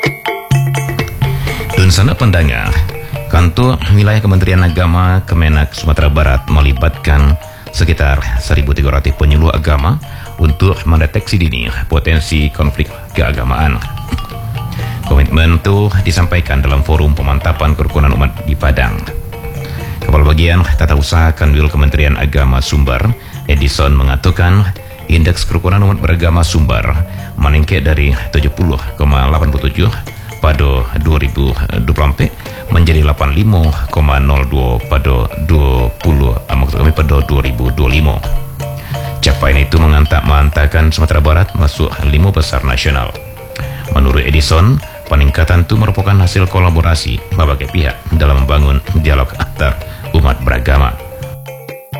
Dan sana pendengar, kantor wilayah Kementerian Agama Kemenak Sumatera Barat melibatkan sekitar 1.300 penyuluh agama untuk mendeteksi dini potensi konflik keagamaan. Komitmen itu disampaikan dalam forum pemantapan kerukunan umat di Padang. Kepala Bagian Tata Usaha Kanwil Kementerian Agama Sumbar, Edison, mengatakan indeks kerukunan umat beragama Sumbar meningkat dari 70,87 pada 2024 menjadi 85,02 pada 2025. Capaian itu mengantahkan Sumatera Barat masuk 5 besar nasional. Menurut Edison, peningkatan itu merupakan hasil kolaborasi berbagai pihak dalam membangun dialog antar umat beragama.